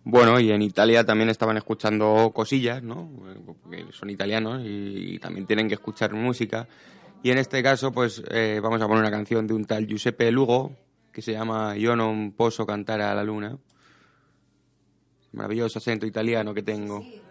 Bueno, y en Italia también estaban escuchando cosillas, ¿no? Porque son italianos y también tienen que escuchar música. Y en este caso, pues vamos a poner una canción de un tal Giuseppe Lugo que se llama Io non posso cantare alla luna. Maravilloso acento italiano que tengo.